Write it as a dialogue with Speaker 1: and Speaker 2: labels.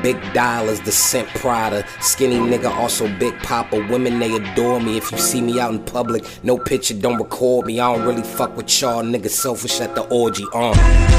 Speaker 1: big dollars, the scent Prada. Skinny nigga, also big papa. Women, they adore me. If you see me out in public, no picture, don't record me. I don't really fuck with y'all niggas, selfish at the orgy,